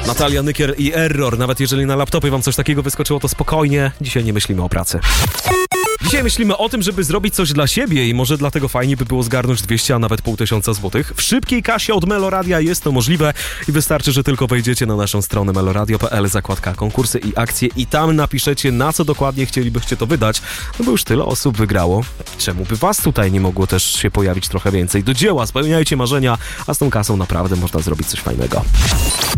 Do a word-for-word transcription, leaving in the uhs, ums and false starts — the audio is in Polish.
Natalia Nykier i Error. Nawet jeżeli na laptopie wam coś takiego wyskoczyło, to spokojnie. Dzisiaj nie myślimy o pracy. Dzisiaj myślimy o tym, żeby zrobić coś dla siebie i może dlatego fajnie by było zgarnąć dwieście, a nawet pół tysiąca złotych. W szybkiej kasie od Meloradia jest to możliwe i wystarczy, że tylko wejdziecie na naszą stronę meloradio kropka p l, zakładka konkursy i akcje i tam napiszecie, na co dokładnie chcielibyście to wydać, no bo już tyle osób wygrało. Czemu by was tutaj nie mogło też się pojawić trochę więcej? Do dzieła, spełniajcie marzenia, a z tą kasą naprawdę można zrobić coś fajnego.